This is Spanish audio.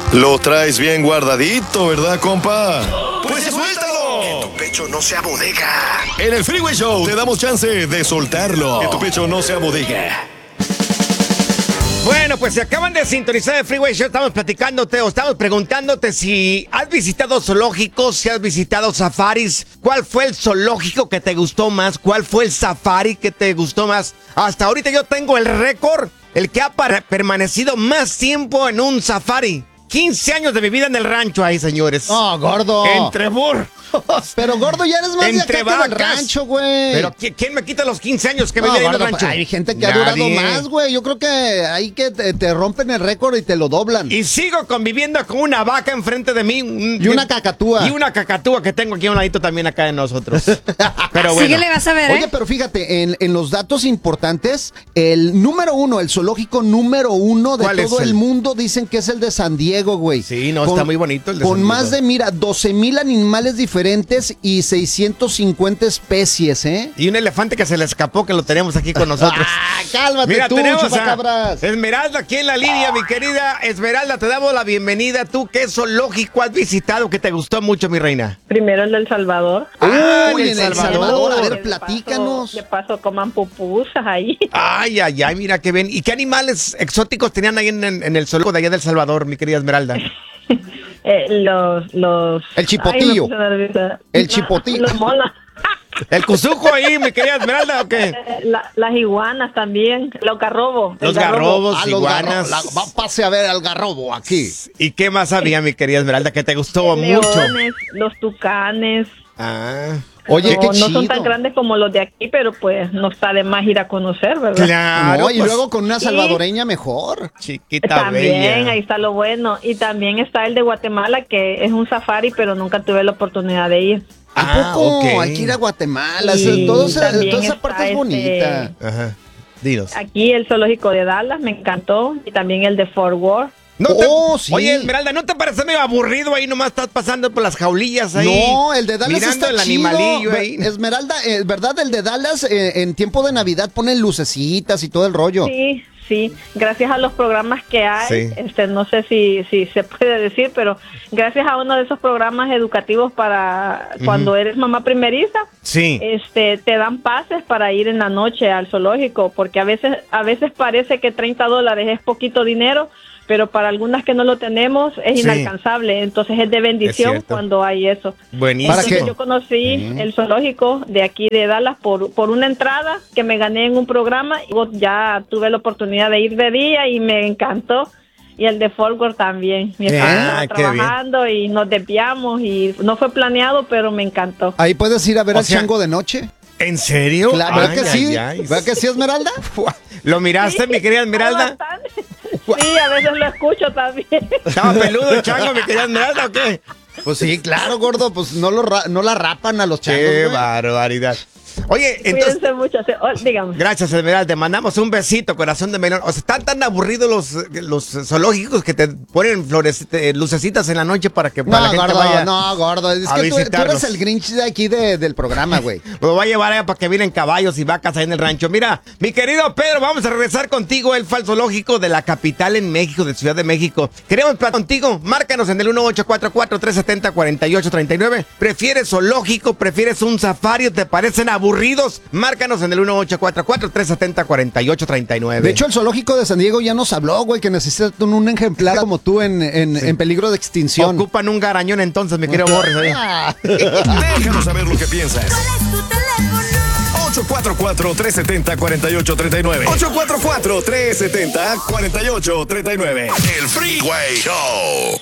Lo traes bien guardadito, ¿verdad, compa? ¡Pues suéltalo! Que tu pecho no sea bodega. En el Freeway Show te damos chance de soltarlo. Que tu pecho no sea bodega. Bueno, pues si acaban de sintonizar el Freeway Show, estamos platicándote o estamos preguntándote si has visitado zoológicos, si has visitado safaris. ¿Cuál fue el zoológico que te gustó más? ¿Cuál fue el safari que te gustó más? Hasta ahorita yo tengo el récord, el que ha permanecido más tiempo en un safari. 15 años de mi vida en el rancho ahí, señores. No, gordo. Entre burros. Pero, gordo, ya eres más de Entre acá que del vacas. rancho, güey. Pero ¿quién me quita los 15 años que me No, viví en el gordo, rancho? hay gente que ha durado Nadie. más, güey. Yo creo que hay que te rompen el récord y te lo doblan. Y sigo conviviendo con una vaca enfrente de mí. Y una cacatúa. Y una cacatúa que tengo aquí a un ladito también acá de nosotros. Pero bueno. Síguele, vas a ver, Oye, pero fíjate, en los datos importantes, el número uno, el zoológico número uno de ¿Cuál es todo el? el mundo, dicen que es el de San Diego, güey. Sí, no, está muy bonito el de Con San Diego. más de, mira, 12,000 animales diferentes y 650 especies, ¿eh? Y un elefante que se le escapó, que lo tenemos aquí con nosotros. ¡Ah, cálmate Mira, tú, tenemos a chupacabras! Esmeralda aquí en la línea, mi querida Esmeralda. Te damos la bienvenida. ¿Tú qué zoológico has visitado que te gustó mucho, mi reina? Primero el del Salvador. Uy, en El Salvador, a Que ver, de platícanos. De paso coman pupusas ahí. Ay, ay, ay, mira qué bien. ¿Y qué animales exóticos tenían ahí en el zoológico de allá del Salvador, mi querida Esmeralda? Los... El chipotillo. Ay, me puse nerviosa. El No, chipotillo. Los monos. ¿El cuzuco ahí, mi querida Esmeralda, o qué? Las iguanas también. Los garrobos. Los el garrobo. garrobos, iguanas. Pase a ver al garrobo aquí. ¿Y qué más había, mi querida Esmeralda, que te gustó mucho? Leones, los tucanes. Ah, Oye, no, qué no chido. son tan grandes como los de aquí, pero pues no está de más ir a conocer, ¿verdad? claro. No, y pues, luego con una Sí. salvadoreña mejor. chiquita También, bella. ahí está lo bueno. Y también está el de Guatemala, que es un safari, pero nunca tuve la oportunidad de ir. ¿A poco? ok. Hay que ir a Guatemala. Y Toda esa también parte es está bonita. Ajá. Dinos. Aquí el zoológico de Dallas me encantó y también el de Fort Worth. No sí. Oye, Esmeralda, ¿no te parece medio aburrido ahí? Nomás estás pasando por las jaulillas ahí. No, el de Dallas mirando está el chido. animalillo ahí. Esmeralda, ¿verdad? El de Dallas en tiempo de Navidad ponen lucecitas y todo el rollo. Sí, sí, gracias a los programas que hay, Sí. no sé si se puede decir, pero gracias a uno de esos programas educativos para cuando eres mamá primeriza, Sí. te dan pases para ir en la noche al zoológico, porque a veces parece que $30 es poquito dinero, pero para algunas que no lo tenemos es Sí. inalcanzable, entonces es de Es bendición cierto. cuando hay eso. Buenísimo. ¿Para qué? Yo conocí el zoológico de aquí de Dallas por una entrada que me gané en un programa y ya tuve la oportunidad de ir de día y me encantó. Y el de Fort Worth también. Mi esposo estaba qué bien. trabajando y nos desviamos y no fue planeado, pero me encantó. Ahí puedes ir a ver O al sea, chango de noche. ¿En serio? Claro, ¿verdad que Ay, sí? ay, ay. ¿Verdad que sí, Esmeralda? ¿Lo miraste, mi querida Esmeralda? Bastante. Sí, a veces lo escucho también. ¿Estaba peludo el chango, mi querida Esmeralda, o qué? Pues sí, claro, gordo. Pues no la rapan a los changos, Qué güey. barbaridad. Oye, entonces... Cuídense mucho. Dígame. Gracias, Esmeralda. Te mandamos un besito, corazón de melón. O sea, están tan aburridos los zoológicos que te ponen lucecitas en la noche para que para la gente vaya. No, gordo. Es a que tú visitarlos. eres el Grinch de aquí del programa, güey. Lo va a llevar allá para que vienen caballos y vacas ahí en el rancho. Mira, mi querido Pedro, vamos a regresar contigo. Él fue al zoológico de la capital en México, de Ciudad de México. Queremos platicar contigo. Márcanos en el 1844-370-4839. ¿Prefieres zoológico? ¿Prefieres un safari? ¿Te parecen aburridos? Márcanos en el 1844-370-4839. De hecho, el zoológico de San Diego ya nos habló, güey, que necesitan un ejemplar como tú en peligro de extinción. Ocupan un garañón entonces, mi querido Morris. Déjanos saber lo que piensas. ¿Cuál es tu teléfono? 844-370-4839. 844-370-4839. El Freeway Show.